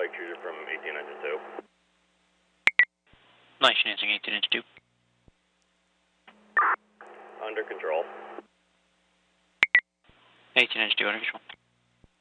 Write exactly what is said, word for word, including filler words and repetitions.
Strike Cruiser from eighteen engine two. Nice, Lansing eighteen engine two. Under control. eighteen engine two, under control.